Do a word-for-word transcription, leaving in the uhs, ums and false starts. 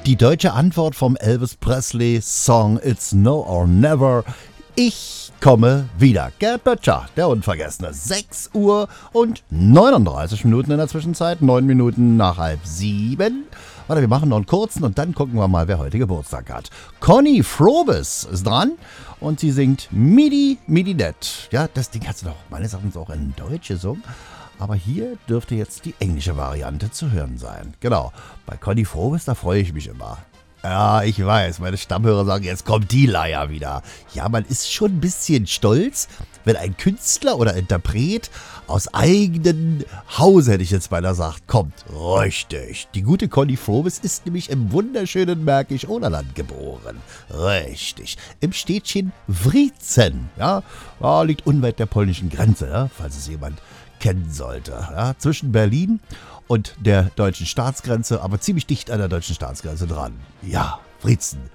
Die deutsche Antwort vom Elvis Presley Song It's Now or Never. Ich komme wieder. Gerd Böttcher, der Unvergessene. sechs Uhr und neununddreißig Minuten in der Zwischenzeit. neun Minuten nach halb sieben. Warte, wir machen noch einen kurzen und dann gucken wir mal, wer heute Geburtstag hat. Conny Frobes ist dran und sie singt Midi Midi Net. Ja, das Ding hat sie doch meines Erachtens auch in Deutsch gesungen. Aber hier dürfte jetzt die englische Variante zu hören sein. Genau, bei Conny Frobes, da freue ich mich immer. Ja, ich weiß, meine Stammhörer sagen, jetzt kommt die Leier wieder. Ja, man ist schon ein bisschen stolz, wenn ein Künstler oder Interpret aus eigenem Hause, hätte ich jetzt beinahe gesagt, kommt. Richtig. Die gute Conny Frobes ist nämlich im wunderschönen Märkisch-Oderland geboren. Richtig. Im Städtchen Wriezen. Ja, ja, liegt unweit der polnischen Grenze, ja, falls es jemand kennen sollte. Ja, zwischen Berlin und der deutschen Staatsgrenze, aber ziemlich dicht an der deutschen Staatsgrenze dran. Ja, Wriezen.